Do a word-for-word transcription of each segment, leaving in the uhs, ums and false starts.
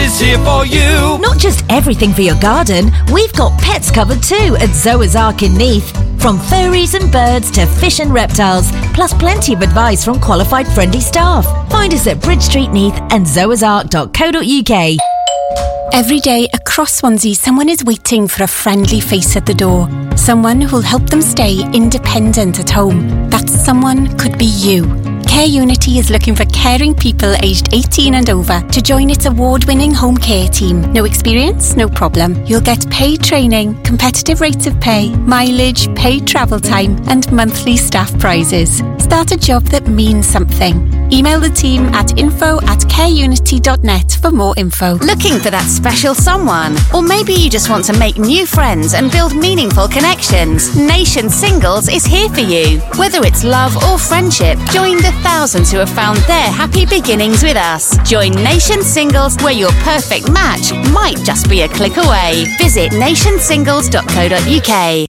is here for you. Not just everything for your garden, we've got pets covered too at Zoa's Ark in Neath. From furries and birds to fish and reptiles, plus plenty of advice from qualified friendly staff. Find us at Bridge Street Neath and zoas ark dot co dot uk. Every day across Swansea, someone is waiting for a friendly face at the door. Someone who'll help them stay independent at home. That someone could be you. Care Unity is looking for caring people aged eighteen and over to join its award-winning home care team. No experience? No problem. You'll get paid training, competitive rates of pay, mileage, paid travel time, and monthly staff prizes. Start a job that means something. Email the team at info at careunity dot net for more info. Looking for that special someone? Or maybe you just want to make new friends and build meaningful connections? Nation Singles is here for you. Whether it's love or friendship, join the thousands who have found their happy beginnings with us. Join Nation Singles, where your perfect match might just be a click away. Visit nation singles dot co dot uk.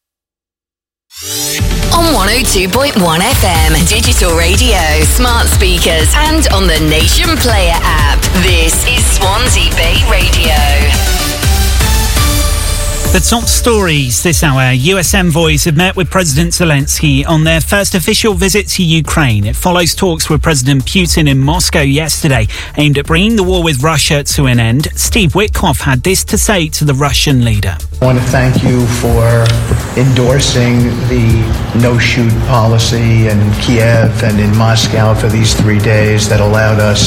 On one oh two point one F M, digital radio, smart speakers, and on the Nation Player app. This is Swansea Bay Radio. The top stories this hour. U S envoys have met with President Zelensky on their first official visit to Ukraine. It follows talks with President Putin in Moscow yesterday, aimed at bringing the war with Russia to an end. Steve Witkoff had this to say to the Russian leader. I want to thank you for endorsing the no-shoot policy in Kiev and in Moscow for these three days that allowed us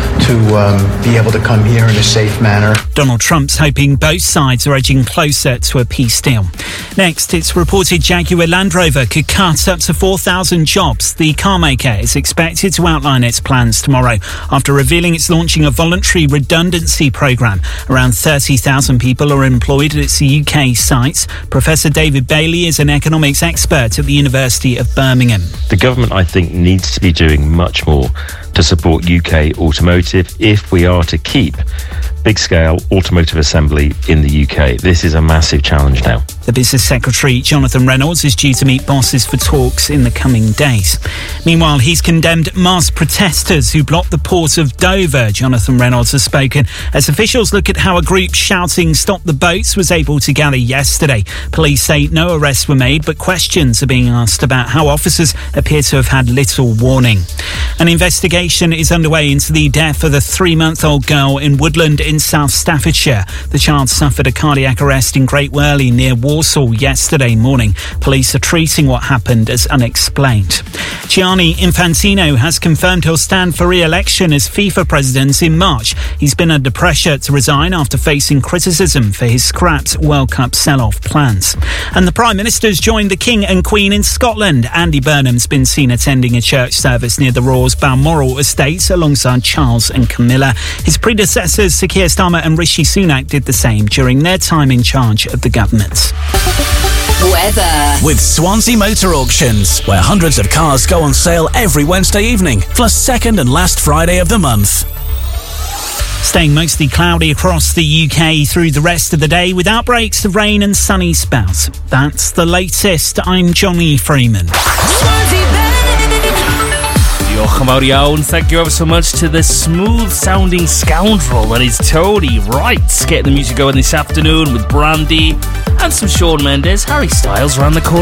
to um, be able to come here in a safe manner. Donald Trump's hoping both sides are edging closer to a peace deal. Next, it's reported Jaguar Land Rover could cut up to four thousand jobs. The car maker is expected to outline its plans tomorrow after revealing it's launching a voluntary redundancy programme. Around thirty thousand people are employed at its U K sites. Professor David Bailey is an economics expert at the University of Birmingham. The government, I think, needs to be doing much more to support U K automotive if we are to keep big-scale automotive assembly in the U K. This is a massive challenge now. The Business Secretary, Jonathan Reynolds, is due to meet bosses for talks in the coming days. Meanwhile, he's condemned masked protesters who blocked the port of Dover. Jonathan Reynolds has spoken as officials look at how a group shouting "Stop the boats" was able to gather yesterday. Police say no arrests were made, but questions are being asked about how officers appear to have had little warning. An investigation is underway into the death of a three-month-old girl in Woodland in South Staffordshire. The child suffered a cardiac arrest in Great Worley near Walsall yesterday morning. Police are treating what happened as unexplained. Gianni Infantino has confirmed he'll stand for re-election as FIFA president in March. He's been under pressure to resign after facing criticism for his scrapped World Cup sell-off plans. And the Prime Minister's joined the King and Queen in Scotland. Andy Burnham's been seen attending a church service near the Royals Balmoral estate alongside Charles and Camilla. His predecessors, Sir Keir Starmer and Rishi Sunak, did the same during their time in charge of the government. Weather. With Swansea Motor Auctions, where hundreds of cars go on sale every Wednesday evening, plus second and last Friday of the month. Staying mostly cloudy across the U K through the rest of the day with outbreaks of rain and sunny spells. That's the latest. I'm Johnny Freeman. Diolch yn fawr iawn. Thank you ever so much to the smooth-sounding scoundrel that is Tony. Right, getting the music going this afternoon with Brandy and some Shawn Mendes. Harry Styles around the corner.